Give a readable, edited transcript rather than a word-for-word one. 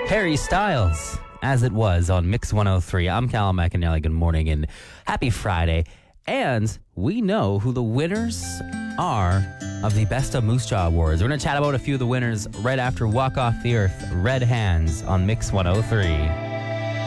Harry Styles, As It Was on Mix 103. I'm Callum McAnally. Good morning and happy Friday. And we know who the winners are of the Best of Moose Jaw Awards. We're going to chat about a few of the winners right after Walk Off the Earth, Red Hands on Mix 103.